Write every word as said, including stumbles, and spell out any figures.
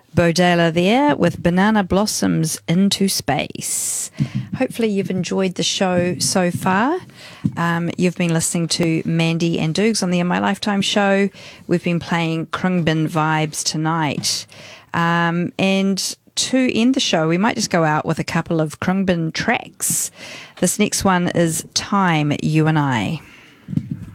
Bodela there with Banana Blossoms Into Space. Hopefully you've enjoyed the show so far. Um, you've been listening to Mandy and Dukes on the In My Lifetime show. We've been playing Krungbin vibes tonight. Um, and to end the show, we might just go out with a couple of Krungbin tracks. This next one is Time, You and I.